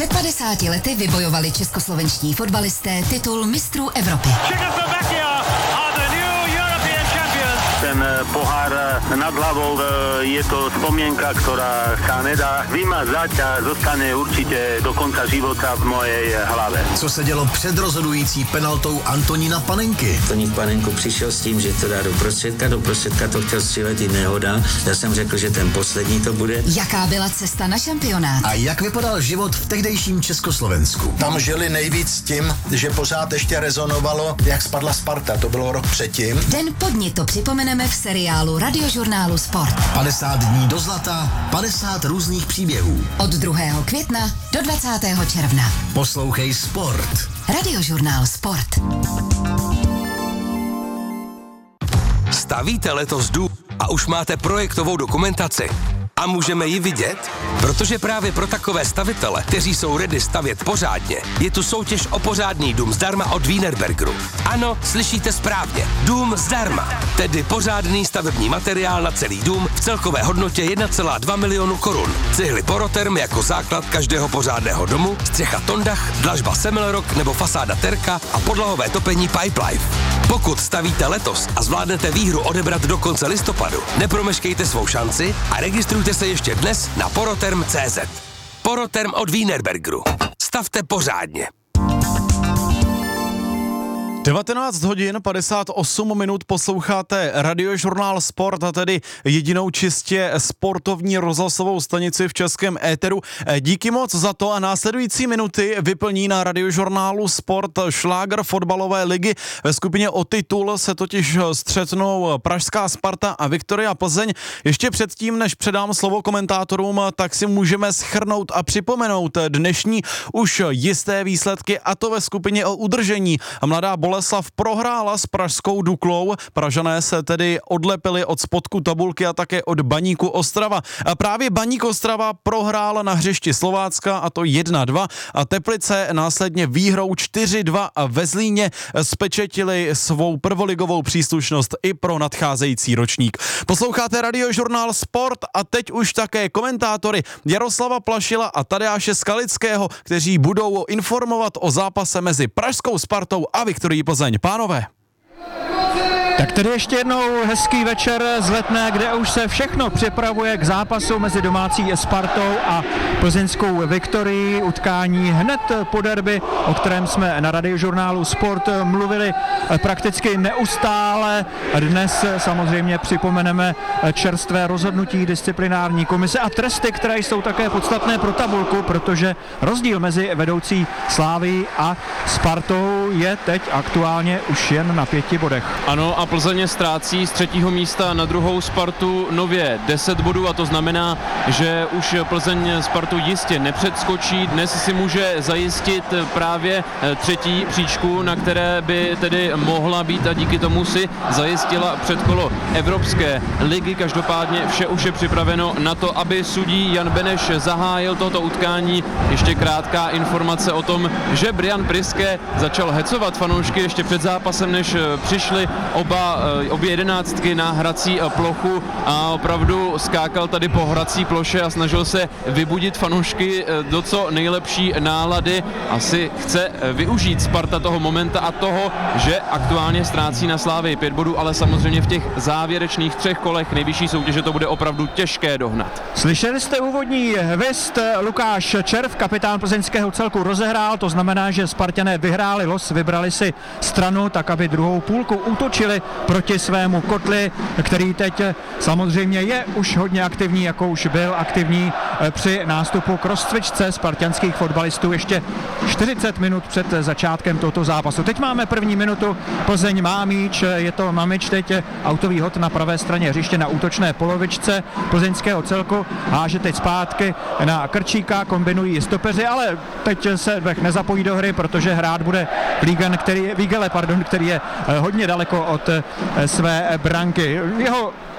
Před 50 lety vybojovali českoslovenští fotbalisté titul mistrů Evropy. Ten pohár nad hlavou je to spomienka, ktorá sa nedá vymazať a zostane určite do konca života v mojej hlave. Co se dělo před rozhodující penaltou Antonína Panenky? Antonín Panenko přišel s tím, že to dá do prostředka to chtěl střílet i Nehoda. Já jsem řekl, že ten poslední to bude. Jaká byla cesta na šampionát? A jak vypadal život v tehdejším Československu? Tam žili nejvíc tím, že pořád ještě rezonovalo, jak spadla Sparta, to bylo rok předtím. Den po dni to připomeneme v seriálu Radiožurnálu Sport. 50 dní do zlata, 50 různých příběhů. Od 2. května do 20. června. Poslouchej Sport. Radiožurnál Sport. Stavíte letos dům a už máte projektovou dokumentaci? A můžeme ji vidět? Protože právě pro takové stavitele, kteří jsou ready stavět pořádně, je tu soutěž o pořádný dům zdarma od Wienerbergeru. Ano, slyšíte správně. Dům zdarma. Tedy pořádný stavební materiál na celý dům v celkové hodnotě 1,2 milionu korun. Cihly Poroterm jako základ každého pořádného domu, střecha Tondach, dlažba Semmelrock nebo fasáda Terka a podlahové topení Pipelife. Pokud stavíte letos a zvládnete výhru odebrat do konce listopadu, nepromeškejte svou šanci a registrujte se ještě dnes na poroterm.cz. Poroterm od Wienerbergeru. Stavte pořádně. 19 hodin 58 minut posloucháte Radiožurnál Sport, a tedy jedinou čistě sportovní rozhlasovou stanici v českém éteru. Díky moc za to a následující minuty vyplní na Radiožurnálu Sport šlágr fotbalové ligy. Ve skupině o titul se totiž střetnou pražská Sparta a Viktoria Plzeň. Ještě předtím, než předám slovo komentátorům, tak si můžeme shrnout a připomenout dnešní už jisté výsledky, a to ve skupině o udržení. Mladá Boleslav prohrála s pražskou Duklou. Pražané se tedy odlepili od spodku tabulky a také od Baníku Ostrava. A právě Baník Ostrava prohrála na hřišti Slovácka, a to 1-2, a Teplice následně výhrou 4-2 a ve Zlíně spečetili svou prvoligovou příslušnost i pro nadcházející ročník. Posloucháte Radiožurnál Sport a teď už také komentátory Jaroslava Plašila a Tadeáše Skalického, kteří budou informovat o zápase mezi pražskou Spartou a Viktorií Plzeň. Pánové. Tak tedy ještě jednou hezký večer z Letné, kde už se všechno připravuje k zápasu mezi domácí Spartou a plzeňskou Viktorií. Utkání hned po derby, o kterém jsme na Radiožurnálu Sport mluvili prakticky neustále. Dnes samozřejmě připomeneme čerstvé rozhodnutí disciplinární komise a tresty, které jsou také podstatné pro tabulku, protože rozdíl mezi vedoucí Slávií a Spartou je teď aktuálně už jen na 5 bodech. Ano, a Plzeň ztrácí z 3. místa na druhou Spartu nově 10 bodů, a to znamená, že už Plzeň Spartu jistě nepředskočí. Dnes si může zajistit právě 3. příčku, na které by tedy mohla být, a díky tomu si zajistila předkolo Evropské ligy. Každopádně vše už je připraveno na to, aby sudí Jan Beneš zahájil toto utkání. Ještě krátká informace o tom, že Brian Priske začal hecovat fanoušky ještě před zápasem, než přišli obě jedenáctky na hrací plochu, a opravdu skákal tady po hrací ploše a snažil se vybudit fanoušky do co nejlepší nálady. Asi chce využít Sparta toho momenta a toho, že aktuálně ztrácí na Slávii 5 bodů, ale samozřejmě v těch závěrečných 3 kolech nejvyšší soutěže to bude opravdu těžké dohnat. Slyšeli jste úvodní hvist. Lukáš Červ, kapitán plzeňského celku, rozehrál, to znamená, že Spartané vyhráli los, vybrali si stranu tak, aby druhou půlku útočili proti svému kotli, který teď samozřejmě je už hodně aktivní, jako už byl aktivní při nástupu k rozcvičce spartanských fotbalistů ještě 40 minut před začátkem tohoto zápasu. Teď máme první minutu, Plzeň má míč, je to Mamič teď, autový hod na pravé straně hřiště na útočné polovičce plzeňského celku, háže teď zpátky na Krčíka, kombinují stopeři, ale teď se Bech nezapojí do hry, protože hrát bude Vigele, který je hodně daleko od své branky. Jeho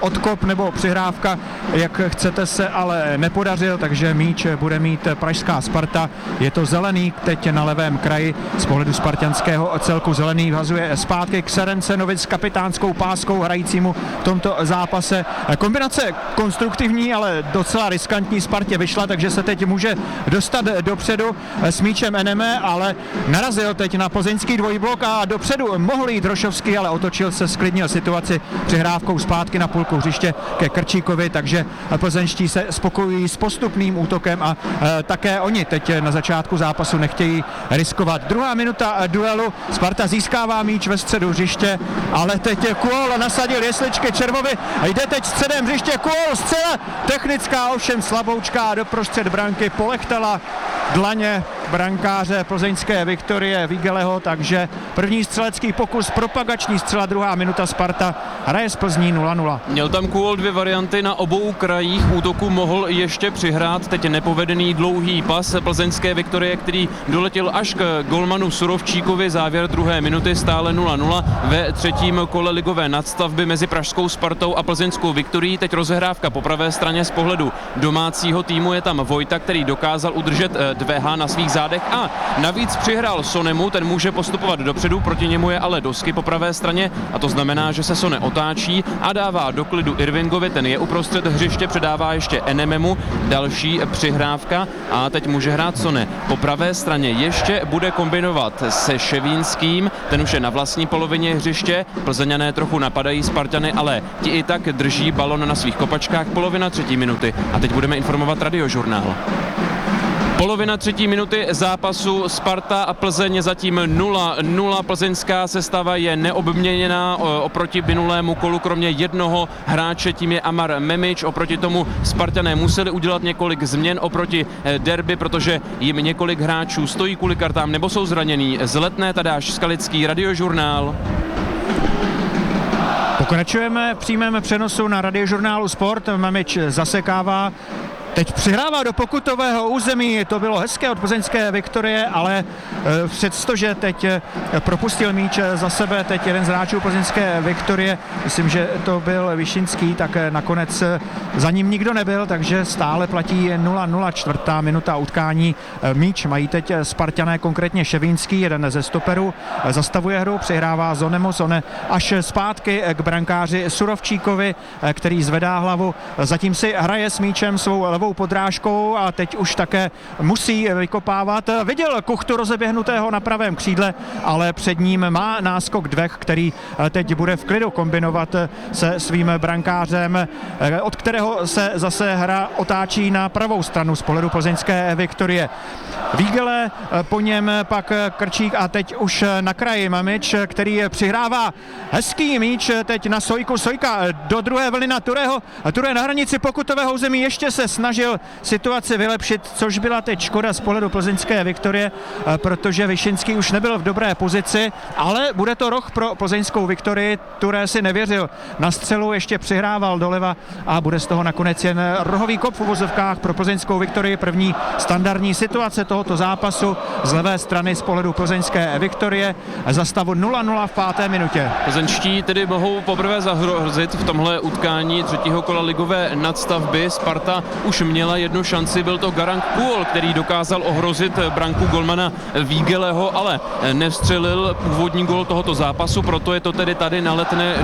odkop nebo přihrávka, jak chcete, se ale nepodařil, takže míč bude mít pražská Sparta. Je to Zelený teď na levém kraji, z pohledu spartanského celku Zelený vhazuje zpátky k Serencenovi s kapitánskou páskou hrajícímu v tomto zápase. Kombinace konstruktivní, ale docela riskantní Spartě vyšla, takže se teď může dostat dopředu s míčem Eneme, ale narazil teď na plzeňský dvojblok a dopředu mohl jít Rošovský, ale otočil se, sklidnil situaci přihrávkou zpátky na půlku hřiště ke Krčíkovi, takže plzeňští se spokojují s postupným útokem a také oni teď na začátku zápasu nechtějí riskovat. Druhá minuta duelu, Sparta získává míč ve středu hřiště, ale teď Kuol nasadil jesličky Červovi, jde teď středem hřiště, Kuol zcela technická, ovšem slaboučká doprostřed branky, polechtala dlaně brankáře plzeňské Viktorie Vigeleho, takže první střelecký pokus, propagační střela, druhá minuta, Sparta hraje z Plzní 0-0. Měl tam Kuol dvě varianty, na obou krajích útoku mohl ještě přihrát, teď nepovedený dlouhý pas plzeňské Viktorie, který doletěl až k golmanu Surovčíkovi, závěr druhé minuty, stále 0-0 ve třetím kole ligové nadstavby mezi pražskou Spartou a plzeňskou Viktorií. Teď rozehrávka po pravé straně z pohledu domácího týmu, je tam Vojta, který dokázal udržet 2H na svých zádech a navíc přihrál Sonemu, ten může postupovat dopředu, proti němu je ale Dosky po pravé straně a to znamená, že se Sone otáčí a dává do klidu Irvingovi, ten je uprostřed hřiště, předává ještě Enememu, další přihrávka a teď může hrát Sone. Po pravé straně ještě bude kombinovat se Ševínským, ten už je na vlastní polovině hřiště, Plzeňané trochu napadají Spartany, ale ti i tak drží balon na svých kopačkách, polovina třetí minuty a teď budeme informovat Radiožurnál. Polovina třetí minuty zápasu, Sparta a Plzeň zatím 0-0. Plzeňská sestava je neobměněná oproti minulému kolu, kromě jednoho hráče, tím je Amar Memič. Oproti tomu Spartané museli udělat několik změn oproti derby, protože jim několik hráčů stojí kvůli kartám nebo jsou zranění. Z Letné Tadáš Skalický, Radiožurnál. Pokračujeme v přímém přenosu na Radiožurnálu Sport. Memič zasekává. Teď přihrává do pokutového území, to bylo hezké od plzeňské Viktorie, ale přestože teď propustil míč za sebe, teď jeden z hráčů plzeňské Viktorie, myslím, že to byl Višinský, tak nakonec za ním nikdo nebyl, takže stále platí 0-0, čtvrtá minuta utkání. Míč mají teď Spartané, konkrétně Ševínský, jeden ze stoperů, zastavuje hru, přihrává Zonemu, Zone až zpátky k brankáři Surovčíkovi, který zvedá hlavu, zatím si hraje s míčem svou levou podrážkou a teď už také musí vykopávat. Viděl Kuchtu rozeběhnutého na pravém křídle, ale před ním má náskok Dvech, který teď bude v klidu kombinovat se svým brankářem, od kterého se zase hra otáčí na pravou stranu z pohledu plzeňské Viktorie. Vigele, po něm pak Krčík a teď už na kraji Mamič, který přihrává hezký míč teď na Sojku. Sojka do druhé vlny na Tureho. Ture na hranici pokutového území ještě se snažil situaci vylepšit, což byla teď škoda z pohledu plzeňské Viktorie, protože Višinský už nebyl v dobré pozici, ale bude to roh pro plzeňskou Viktorii. Ture si nevěřil na střelu, ještě přihrával doleva a bude z toho nakonec jen rohový kop v uvozovkách pro plzeňskou Viktorii. První standardní situace tohoto zápasu z levé strany z pohledu plzeňské Viktorie za stavu 0-0 v 5. minutě. Plzeňští tedy mohou poprvé zahrozit v tomhle utkání třetího kola ligové nadstavby. Sparta už měla jednu šanci, byl to Garang Kuol, který dokázal ohrozit branku golmana Vigeleho, ale nevstřelil původní gól tohoto zápasu, proto je to tedy tady na Letné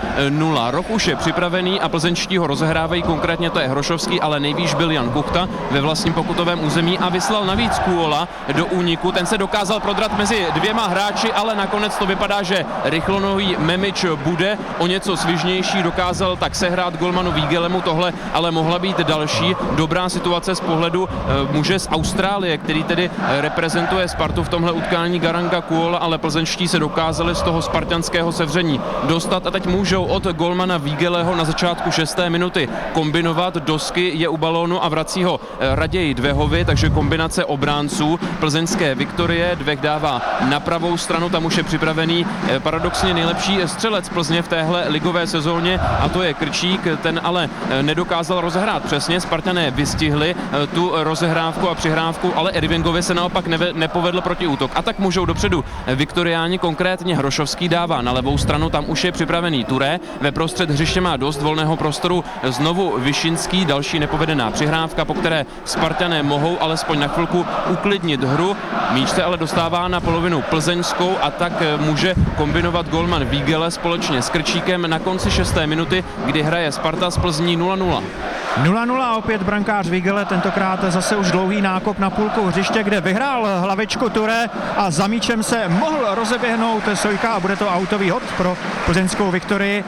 0-0. Roh už je připravený a plzeňští ho rozehrávají, konkrétně to je Hrošovský, ale nejvýš byl Jan Kuchta ve vlastním pokutovém území a vyslal navíc Kuola do úniku. Ten se dokázal prodrat mezi dvěma hráči, ale nakonec to vypadá, že rychlonohý Memič bude o něco svižnější, dokázal tak sehrát golmanu Vigelemu, tohle ale mohla být další dobrá situace z pohledu muže z Austrálie, který tedy reprezentuje Spartu v tomhle utkání, Garanga Kuola, ale plzeňští se dokázali z toho spartanského sevření dostat a teď můžou od golmana Vigeleho na začátku 6. minuty kombinovat. Dosky je u balónu a vrací ho raději Dvehovi, takže kombinace obránců plzeňské Viktorie. Dvech dává na pravou stranu, tam už je připravený paradoxně nejlepší střelec Plzně v téhle ligové sezóně a to je Krčík, ten ale nedokázal rozehrát přesně. Spartané Spartané vystihli tu rozehrávku a přihrávku, ale Ervingovi se naopak nepovedl protiútok. A tak můžou dopředu Viktoriáni, konkrétně Hrošovský dává na levou stranu, tam už je připravený Touré, ve prostřed hřiště má dost volného prostoru znovu Vyšinský, další nepovedená přihrávka, po které Spartané mohou alespoň na chvilku uklidnit hru. Míč se ale dostává na polovinu plzeňskou a tak může kombinovat golman Vígele společně s Krčíkem na konci 6. minuty, kdy hraje Sparta z Plzní 0-0. 0-0 a opět brankář Vígele, tentokrát zase už dlouhý nákop na půlku hřiště, kde vyhrál hlavičku Touré a za míčem se mohl rozeběhnout Sojka a bude to autový hod pro plzeňskou Viktorii,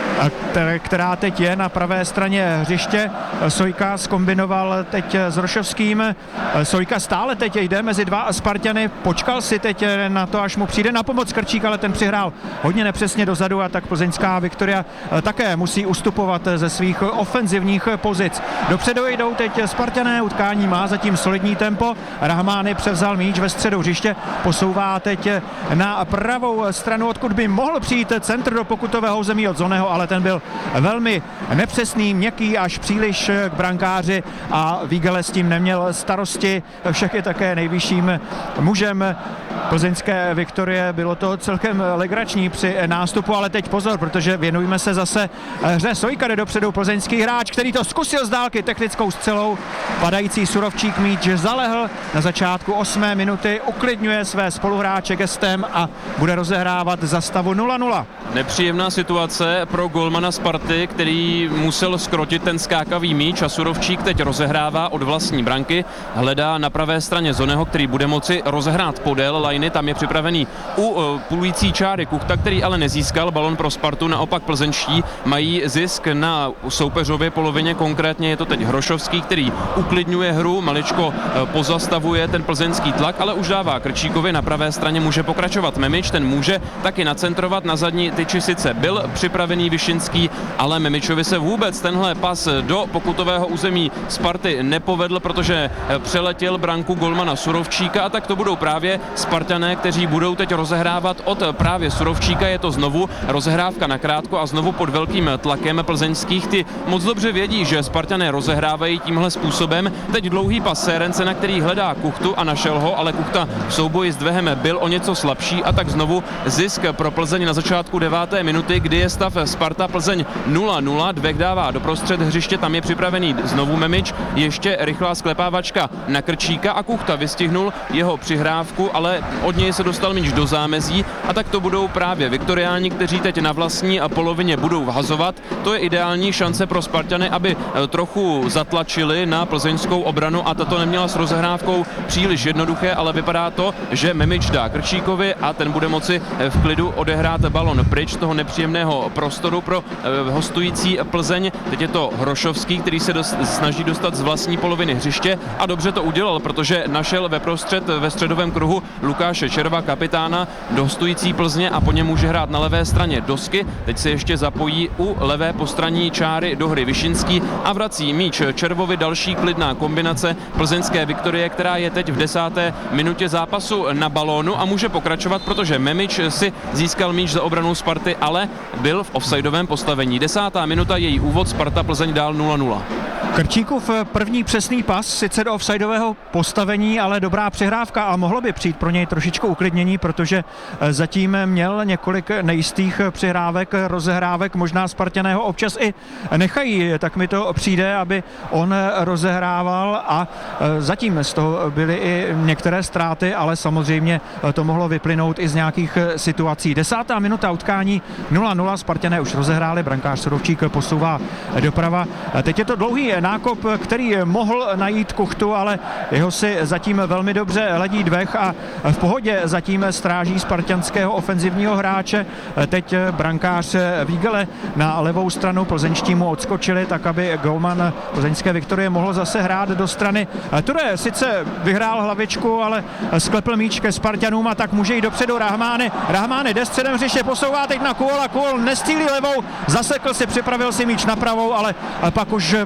která teď je na pravé straně hřiště. Sojka zkombinoval teď s Hrošovským. Sojka stále teď jde mezi dva Spartany, počkal si teď na to, až mu přijde na pomoc Krčík, ale ten přihrál hodně nepřesně dozadu a tak plzeňská Viktoria také musí ustupovat ze svých ofenzivních pozic. Dopředu jdou teď Spartané, utkání má zatím solidní tempo. Rahmány převzal míč ve středu hřiště, posouvá teď na pravou stranu, odkud by mohl přijít centr do pokutového území od Zoneho, ale ten byl velmi nepřesný, měkký, až příliš k brankáři a Vígele s tím neměl starosti, však je také nejvyšším mužem plzeňské Viktorie. Bylo to celkem legrační při nástupu, ale teď pozor, protože věnujeme se zase hře. Sojka jde dopředu, plzeňský hráč, který to zkusil z dálky technickou střelou. Padající Surovčík míč zalehl na začátku 8. minuty, uklidňuje své spoluhráče gestem a bude rozehrávat za stavu 0-0. Nepříjemná situace pro golmana Sparty, který musel skrotit ten skákavý míč a Surovčík teď rozehrává od vlastní branky. Hledá na pravé straně Zoneho, který bude moci rozehrát podél lajny, tam je připravený u půlující čáry Kuchta, který ale nezískal balon pro Spartu, naopak plzeňští mají zisk na soupeřově polovině, konkrétně je to teď Hrošovský, který uklidňuje hru, maličko pozastavuje ten plzeňský tlak, ale už dává Krčíkovi, na pravé straně může pokračovat Memič, ten může taky nacentrovat, na zadní tyči sice byl připravený Vyšinský, ale Memičovi se vůbec tenhle pas do pokutového území Sparty nepovedl, protože přeletěl branku golmana Surovčíka a tak to budou právě Spartané, kteří budou teď rozehrávat od právě Surovčíka. Je to znovu rozehrávka nakrátko a znovu pod velkým tlakem plzeňských. Ty moc dobře vědí, že Spartané rozehrávají tímhle způsobem. Teď dlouhý pas Sérencena, který hledá Kuchtu a našel ho, ale Kuchta v souboji s Dvehem byl o něco slabší a tak znovu zisk pro Plzeň na začátku 9. minuty, kdy je stav Sparta Plzeň 0-0. Dvech dává doprostřed hřiště, tam je připravený znovu Memič, ještě rychlá sklepávačka na Krčíka a Kuchta vystihnul jeho přihrávku, ale od něj se dostal míč do zámezí a tak to budou právě Viktoriáni, kteří teď na vlastní polovině budou vhazovat. To je ideální šance pro Spartany, aby trochu zatlačili na plzeňskou obranu a tato neměla s rozehrávkou příliš jednoduché, ale vypadá to, že Memič dá Krčíkovi a ten bude moci v klidu odehrát balon pryč z toho nepříjemného prostoru pro hostující Plzeň. Teď je to Hrošovský, který se snaží dostat z vlastní poloviny hřiště a dobře to udělal, protože našel ve středovém kruhu Lukáše Červa, kapitána hostující Plzně a po něm může hrát na levé straně Dosky. Teď se ještě zapojí u levé postranní čáry do hry Vyšinský a vrací míč Červovi, další klidná kombinace plzeňské Viktorie, která je teď v 10. minutě zápasu na balónu a může pokračovat, protože Memič si získal míč za obranou Sparty, ale byl v offsideovém postavení. 10. minuta, její úvod, Sparta Plzeň dál 0-0. Krčíkův první přesný pas, sice do offsideového postavení, ale dobrá přihrávka a mohlo by přijít pro něj trošičku uklidnění, protože zatím měl několik nejistých přihrávek, rozehrávek, možná Spartaného občas i nechají, tak mi to přijde, aby on rozehrával a zatím z toho byly i některé ztráty, ale samozřejmě to mohlo vyplynout i z nějakých situací. 10. minuta utkání 0-0, Spartané už rozehráli, brankář Surovčík posouvá doprava. Teď je to dlouhý nákop, který mohl najít Kuchtu, ale jeho si zatím velmi dobře ledí Dvech a v pohodě zatím stráží spartanského ofenzivního hráče. Teď brankář Vígele na levou stranu, plzeňští mu odskočili, tak aby golman plzeňské Viktorie mohl zase hrát do strany. Touré sice vyhrál hlavičku, ale sklepl míč ke Spartanům a tak může jít dopředu Rahmány jde středem hřiště, posouvá teď na Kuola, Kuol nestýlí levou, zasekl si, připravil si míč na pravou, ale pak už plzeňští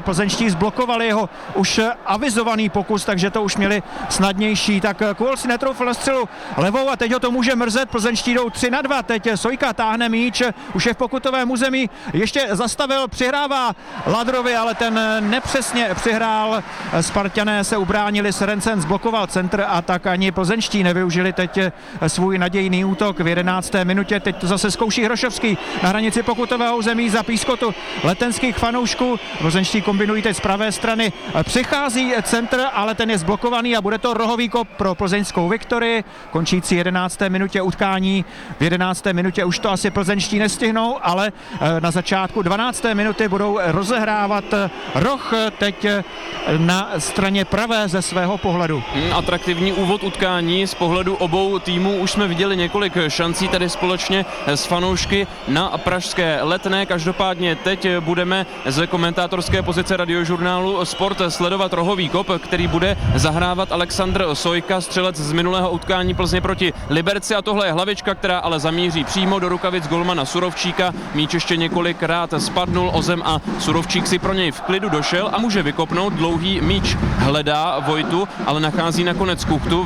plzeňští zblokovali jeho už avizovaný pokus, takže to už měli snadnější. Tak Kůl si netroufl na střelu levou a teď ho to může mrzet. Plzeňští jdou 3-2, teď Sojka táhne míč, už je v pokutovém území, ještě zastavil, přihrává Ladrovi, ale ten nepřesně přihrál. Spartané se ubránili, Serencen zblokoval centr a tak ani plzeňští nevyužili teď svůj nadějný útok v 11. minutě. Teď to zase zkouší Hrošovský na hranici pokutového území za pískotu letenských fanoušků. Plzeňští kombinují teď z pravé strany. Přichází centr, ale ten je zblokovaný a bude to rohový kop pro plzeňskou Viktorii. Končící 11. minutě utkání. V 11. minutě už to asi plzeňští nestihnou, ale na začátku 12. minuty budou rozehrávat roh teď na straně pravé ze svého pohledu. Atraktivní úvod utkání z pohledu obou týmů. Už jsme viděli několik šancí tady společně s fanoušky na pražské Letné. Každopádně teď budeme z komentátorské pozice Radiožurnálu Sport sledovat rohový kop, který bude zahrávat Alexandr Sojka, střelec z minulého utkání Plzně proti Liberci, a tohle je hlavička, která ale zamíří přímo do rukavic golmana Surovčíka. Míč ještě několikrát spadnul o zem a Surovčík si pro něj v klidu došel a může vykopnout. Dlouhý míč hledá Vojtu, ale nachází nakonec Kuchtu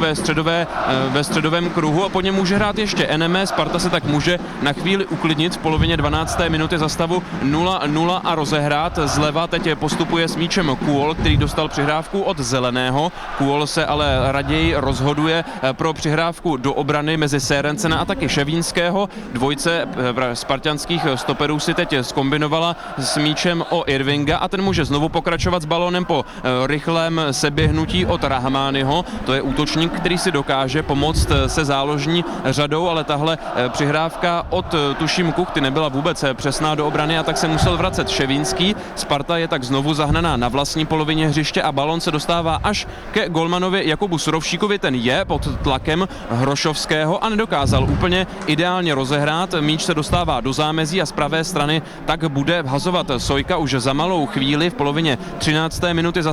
ve středovém kruhu a po něm může hrát ještě Eneme. Sparta se tak může na chvíli uklidnit v polovině 12. minuty za stavu 0-0 a rozehrát. Zleva teď postupuje s míčem Kůl, který dostal přihrávku od Zeleného. Kůl se ale raději rozhoduje pro přihrávku do obrany mezi Serencena a taky Ševínského. Dvojce spartanských stoperů si teď zkombinovala s míčem o Irvinga a ten může znovu pokračovat s balónem po rychlém seběhnutí od Rahmányho. To je útočník, který si dokáže pomoct se záložní řadou, ale tahle přihrávka od tuším Kuchty nebyla vůbec přesná do obrany a tak se musel vracet Ševínský. Sparta je tak znovu zahnaná na vlastní polovině hřiště a balón se dostává až ke golmanovi Jakubu Surovčíkovi. Ten je pod tlakem Hrošovského a nedokázal úplně ideálně rozehrát. Míč se dostává do zámezí a z pravé strany tak bude vhazovat Sojka už za malou chvíli v polovině 13. minuty.